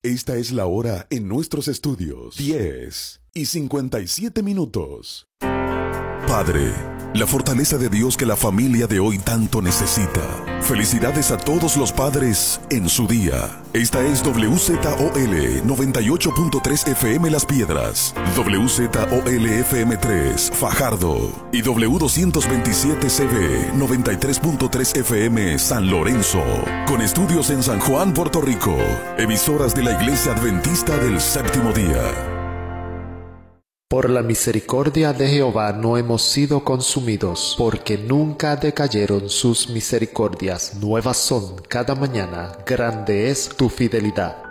Esta es la hora en nuestros estudios. 10:57. Padre, la fortaleza de Dios que la familia de hoy tanto necesita. Felicidades a todos los padres en su día. Esta es WZOL 98.3 FM Las Piedras, WZOL FM 3 Fajardo y W227CB 93.3 FM San Lorenzo, con estudios en San Juan, Puerto Rico, emisoras de la Iglesia Adventista del Séptimo Día. Por la misericordia de Jehová no hemos sido consumidos, porque nunca decayeron sus misericordias. Nuevas son cada mañana, grande es tu fidelidad.